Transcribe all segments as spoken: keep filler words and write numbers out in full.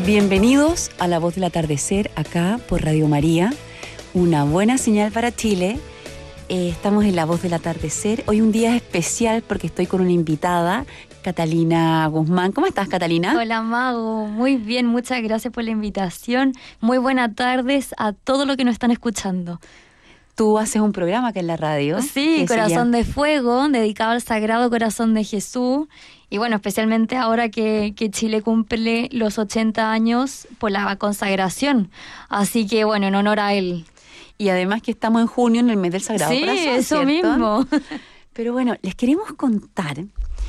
Bienvenidos a La Voz del Atardecer, acá por Radio María. Una buena señal para Chile. Eh, estamos en La Voz del Atardecer. Hoy un día especial porque estoy con una invitada, Catalina Guzmán. ¿Cómo estás, Catalina? Hola, Mago. Muy bien, muchas gracias por la invitación. Muy buenas tardes a todos los que nos están escuchando. Tú haces un programa acá en la radio. Sí, Corazón de Fuego, dedicado al Sagrado Corazón de Jesús. Y bueno, especialmente ahora que, que Chile cumple los ochenta años por la consagración. Así que bueno, en honor a él. Y además que estamos en junio, en el mes del Sagrado sí, Corazón, eso ¿cierto? mismo. Pero bueno, les queremos contar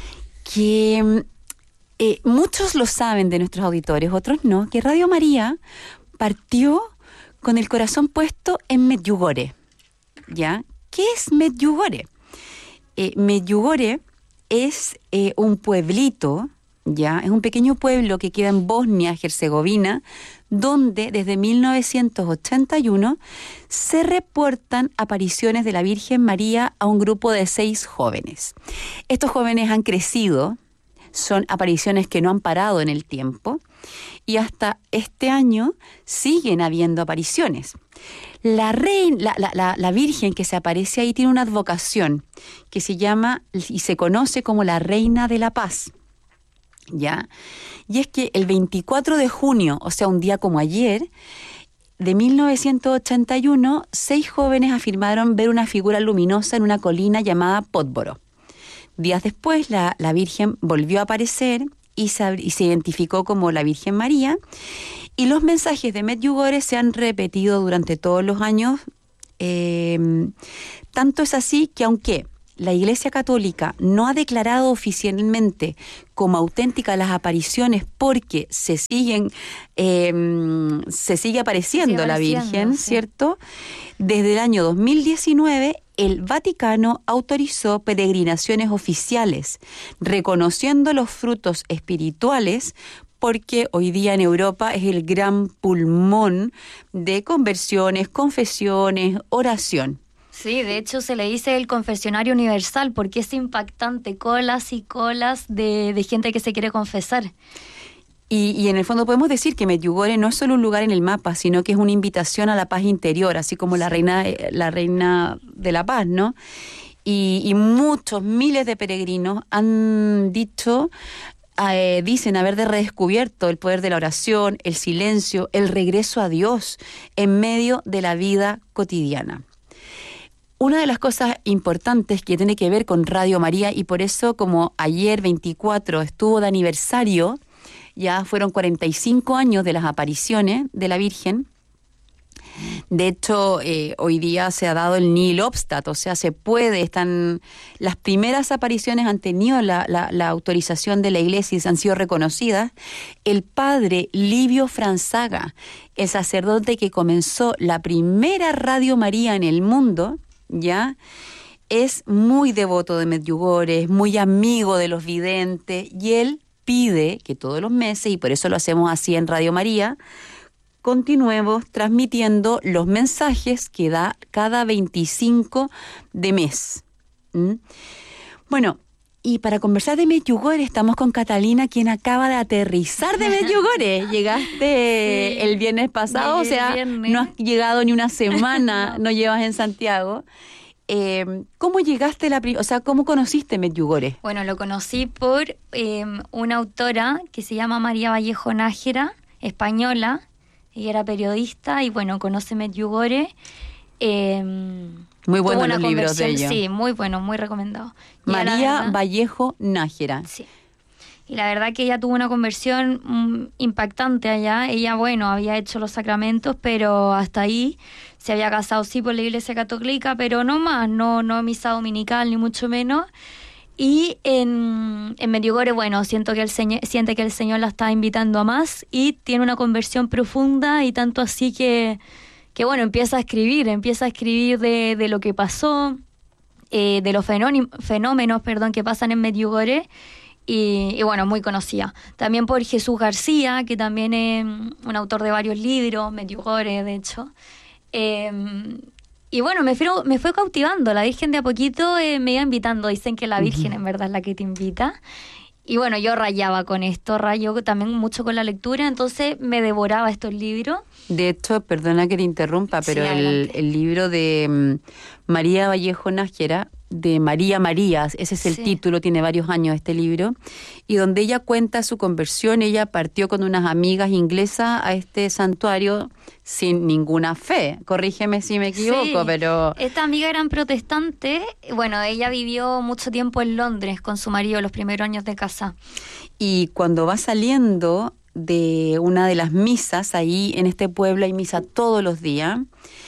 que eh, muchos lo saben de nuestros auditores, otros no, que Radio María partió con el corazón puesto en Medjugorje. ¿Ya? ¿Qué es Medjugorje? Eh, Medjugorje es eh, un pueblito, ¿ya? Es un pequeño pueblo que queda en Bosnia-Herzegovina, donde desde mil novecientos ochenta y uno se reportan apariciones de la Virgen María a un grupo de seis jóvenes. Estos jóvenes han crecido, son apariciones que no han parado en el tiempo, y hasta este año siguen habiendo apariciones. La, reina, la, la, la, la Virgen que se aparece ahí tiene una advocación que se llama y se conoce como la Reina de la Paz, ¿ya? Y es que el veinticuatro de junio, o sea, un día como ayer, de mil novecientos ochenta y uno, seis jóvenes afirmaron ver una figura luminosa en una colina llamada Podboro. Días después, la, la Virgen volvió a aparecer y se, y se identificó como la Virgen María. Y los mensajes de Medjugorje se han repetido durante todos los años. Eh, tanto es así que aunque la Iglesia Católica no ha declarado oficialmente como auténticas las apariciones porque se siguen eh, se sigue apareciendo la Virgen, sí. ¿Cierto? Desde el año dos mil diecinueve el Vaticano autorizó peregrinaciones oficiales, reconociendo los frutos espirituales, porque hoy día en Europa es el gran pulmón de conversiones, confesiones, oración. Sí, de hecho se le dice el confesionario universal porque es impactante, colas y colas de, de gente que se quiere confesar. Y, y en el fondo podemos decir que Medjugorje no es solo un lugar en el mapa, sino que es una invitación a la paz interior, así como la reina, la reina de la paz, ¿no? Y, y muchos, miles de peregrinos han dicho... Eh, dicen haber de redescubierto el poder de la oración, el silencio, el regreso a Dios en medio de la vida cotidiana. Una de las cosas importantes que tiene que ver con Radio María, y por eso como ayer veinticuatro estuvo de aniversario, ya fueron cuarenta y cinco años de las apariciones de la Virgen. De hecho, eh, hoy día se ha dado el nihil obstat, o sea, se puede, están las primeras apariciones han tenido la, la, la autorización de la Iglesia y se han sido reconocidas. El padre Livio Franzaga, el sacerdote que comenzó la primera Radio María en el mundo, ya es muy devoto de Medjugorje, es muy amigo de los videntes, y él pide que todos los meses, y por eso lo hacemos así en Radio María, continuemos transmitiendo los mensajes que da cada veinticinco de mes. ¿Mm? Bueno, y para conversar de Medjugorje estamos con Catalina, quien acaba de aterrizar de Medjugorje. Llegaste sí, el viernes pasado, o sea, viernes. No has llegado ni una semana, no. no llevas en Santiago. Eh, ¿Cómo llegaste, la, o sea, cómo conociste Medjugorje? Bueno, lo conocí por eh, una autora que se llama María Vallejo Nájera, española. Ella era periodista y bueno, conoce Medjugorje. Eh, muy buenos los libros de ella. Sí, muy bueno, muy recomendado. Y María verdad, Vallejo Nájera. Sí. Y la verdad que ella tuvo una conversión um, impactante allá. Ella, bueno, había hecho los sacramentos, pero hasta ahí se había casado, sí, por la Iglesia Católica, pero no más, no, no misa dominical, ni mucho menos. Y en, en Medjugorje, bueno, siento que el señor, siente que el Señor la está invitando a más y tiene una conversión profunda y tanto así que, que bueno, empieza a escribir, empieza a escribir de, de lo que pasó, eh, de los fenómenos, fenómenos perdón, que pasan en Medjugorje y, y bueno, muy conocida. También por Jesús García, que también es un autor de varios libros, Medjugorje, de hecho. Eh, Y bueno, me fue, me fue cautivando. La Virgen de a poquito eh, me iba invitando. Dicen que la Virgen uh-huh. en verdad es la que te invita. y bueno, yo rayaba con esto, rayo también mucho con la lectura, entonces me devoraba estos libros. De hecho, perdona que te interrumpa, pero Sí, el, el libro de mm, María Vallejo Nájera, de María Marías, ese es el Sí. título, tiene varios años este libro, y donde ella cuenta su conversión. Ella partió con unas amigas inglesas a este santuario sin ninguna fe. Corrígeme si me equivoco, Sí. pero... Esta amiga eran protestante, bueno, ella vivió mucho tiempo en Londres con su marido los primeros años de casa. Y cuando va saliendo de una de las misas, ahí en este pueblo hay misa todos los días,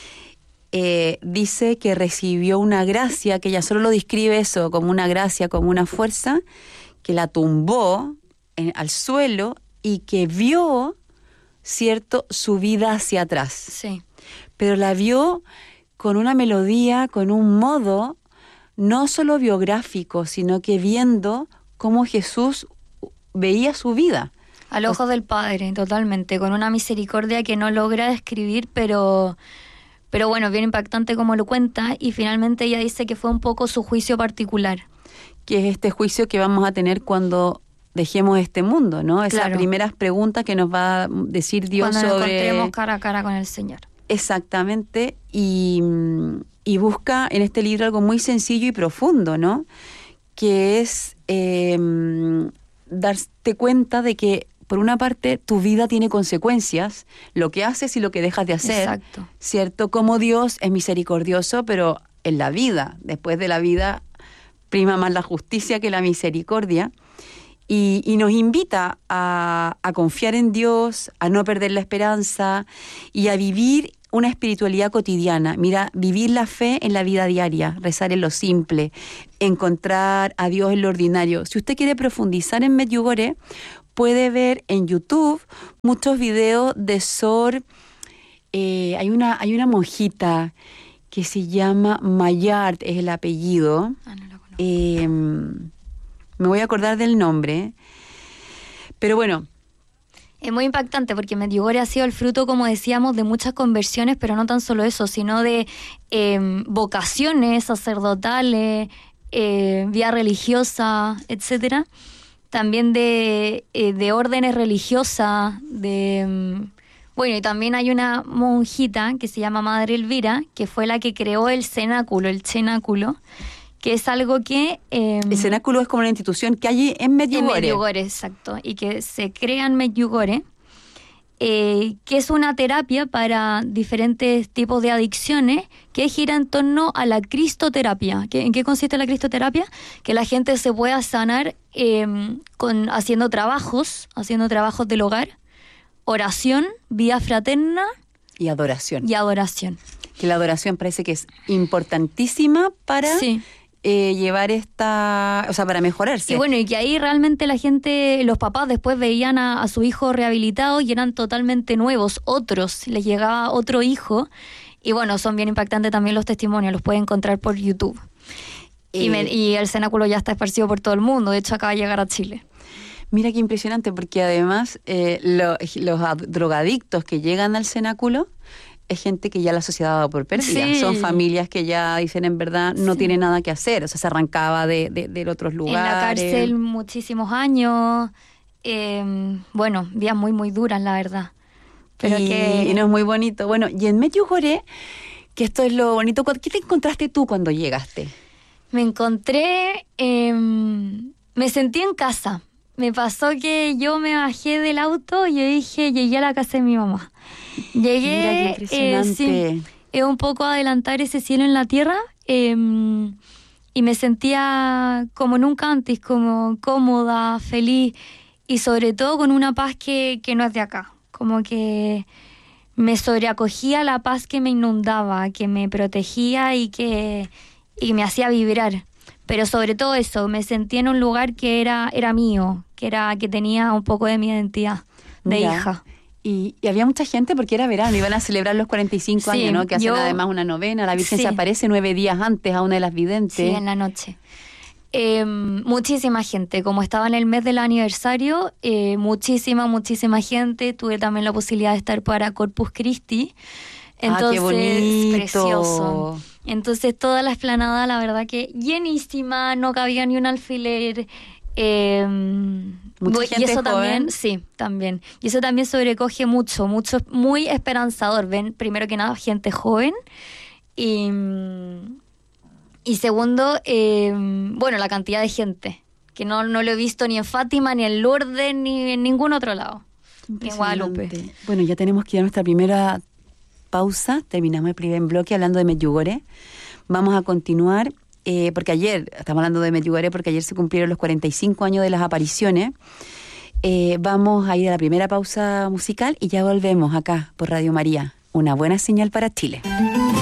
eh, dice que recibió una gracia, que ella solo lo describe eso, como una gracia, como una fuerza, que la tumbó en- al suelo y que vio, ¿cierto?, su vida hacia atrás. Sí. Pero la vio con una melodía, con un modo, no solo biográfico, sino que viendo cómo Jesús veía su vida. Al ojo del Padre, totalmente, con una misericordia que no logra describir, pero, pero bueno, bien impactante como lo cuenta, y finalmente ella dice que fue un poco su juicio particular. Que es este juicio que vamos a tener cuando dejemos este mundo, ¿no? Esas Claro. primeras preguntas que nos va a decir Dios Cuando nos sobre... encontremos cara a cara con el Señor. Exactamente, y, y busca en este libro algo muy sencillo y profundo, ¿no? Que es eh, darte cuenta de que, por una parte, tu vida tiene consecuencias, lo que haces y lo que dejas de hacer, Exacto. ¿cierto? Como Dios es misericordioso, pero en la vida, después de la vida, prima más la justicia que la misericordia. Y, y nos invita a, a confiar en Dios, a no perder la esperanza y a vivir una espiritualidad cotidiana. Mira, vivir la fe en la vida diaria, rezar en lo simple, encontrar a Dios en lo ordinario. Si usted quiere profundizar en Medjugorje, puede ver en YouTube muchos videos de Sor... Eh, hay una, hay una monjita que se llama Mayard, es el apellido. Ah, no lo conozco. Eh, me voy a acordar del nombre. Pero bueno, Es muy impactante porque Medjugorje ha sido el fruto, como decíamos, de muchas conversiones, pero no tan solo eso, sino de eh, vocaciones sacerdotales, eh, vida religiosa, etcétera. También de, eh, de órdenes religiosas, de... mm, bueno, y también hay una monjita que se llama Madre Elvira, que fue la que creó el cenáculo, el cenáculo, que es algo que... eh, el cenáculo es como una institución que hay en en Medjugorje. Medjugorje, exacto, y que se crea en Medjugorje, eh, que es una terapia para diferentes tipos de adicciones que gira en torno a la cristoterapia. ¿Qué- ¿En qué consiste la cristoterapia? Que la gente se pueda sanar eh, con, haciendo trabajos, haciendo trabajos del hogar, oración, vida fraterna Y adoración. y adoración. Que la adoración parece que es importantísima para Sí. eh, llevar esta... O sea, para mejorarse. Y bueno, y que ahí realmente la gente, los papás después veían a, a su hijo rehabilitado y eran totalmente nuevos, otros, les llegaba otro hijo. Y bueno, son bien impactantes también los testimonios, los pueden encontrar por YouTube. Y, Eh, me- y el cenáculo ya está esparcido por todo el mundo, de hecho acaba de llegar a Chile. Mira qué impresionante, porque además eh, lo- los ad- drogadictos que llegan al cenáculo es gente que ya la sociedad ha dado por perdida. Sí. Son familias que ya dicen en verdad no Sí. tienen nada que hacer. O sea, se arrancaba de, de, de otros lugares. En la cárcel muchísimos años, eh, bueno, días muy, muy duras, la verdad. Pero y, que... y no es muy bonito. Bueno, y en Medjugorje, que esto es lo bonito, ¿qué te encontraste tú cuando llegaste? Me encontré, eh, me sentí en casa. Me pasó que yo me bajé del auto y yo dije, llegué a la casa de mi mamá. Llegué, Mira qué eh, impresionante. sí, es un poco adelantar ese cielo en la tierra, eh, y me sentía como nunca antes, como cómoda, feliz y sobre todo con una paz que, que no es de acá. Como que me sobreacogía la paz que me inundaba, que me protegía y que y me hacía vibrar. Pero sobre todo eso, me sentí en un lugar que era, era mío, que era que tenía un poco de mi identidad de Mira, hija. Y, y había mucha gente porque era verano, iban a celebrar los cuarenta y cinco Sí, años, ¿no? Que hacen yo- además una novena. La Virgen sí. se aparece nueve días antes a una de las videntes. Sí, en la noche. Eh, muchísima gente, como estaba en el mes del aniversario, eh, muchísima, muchísima gente. Tuve también la posibilidad de estar para Corpus Christi. Entonces, ah, qué bonito. precioso. Entonces, toda la explanada, la verdad que llenísima, no cabía ni un alfiler. Eh, Mucha y gente eso joven. también, sí, también. Y eso también sobrecoge mucho, mucho, muy esperanzador. Ven, primero que nada, gente joven. Y, y segundo, eh, bueno, la cantidad de gente. Que no, no lo he visto ni en Fátima, ni en Lourdes, ni en ningún otro lado. Ni en Guadalupe. Impresionante. Bueno, ya tenemos que ir a nuestra primera pausa. Terminamos el primer bloque hablando de Medjugorje. Vamos a continuar, eh, porque ayer, estamos hablando de Medjugorje, porque ayer se cumplieron los cuarenta y cinco años de las apariciones. Eh, vamos a ir a la primera pausa musical y ya volvemos acá por Radio María. Una buena señal para Chile.